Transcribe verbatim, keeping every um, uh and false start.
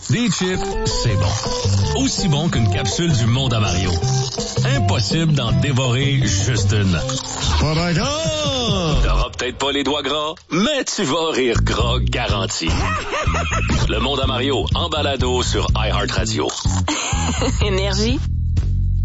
Des chips, c'est bon. Aussi bon qu'une capsule du monde à Mario. Impossible d'en dévorer juste une. Pas d'accord! T'auras peut-être pas les doigts gras, mais tu vas rire gras garanti. Le monde à Mario, en balado sur iHeartRadio. Énergie.